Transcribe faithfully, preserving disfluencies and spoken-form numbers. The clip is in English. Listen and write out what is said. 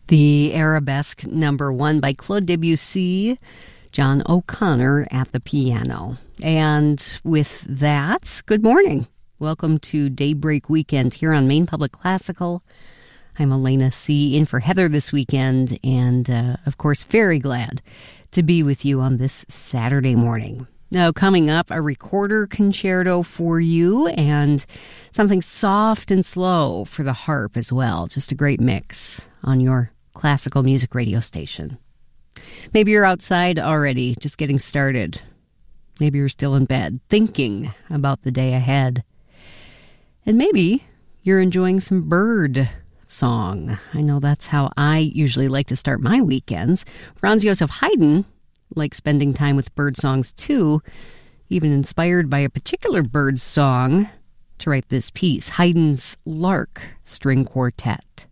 The Arabesque number one by Claude Debussy, John O'Connor at the piano. And with that, good morning. Welcome to Daybreak Weekend here on Maine Public Classical. I'm Elena C. in for Heather this weekend, and uh, of course, very glad to be with you on this Saturday morning. Now, coming up, a recorder concerto for you and something soft and slow for the harp as well. Just a great mix on your classical music radio station. Maybe you're outside already, just getting started. Maybe you're still in bed, thinking about the day ahead. And maybe you're enjoying some bird song. I know that's how I usually like to start my weekends. Franz Joseph Haydn likes spending time with bird songs too, even inspired by a particular bird song to write this piece, Haydn's Lark String Quartet.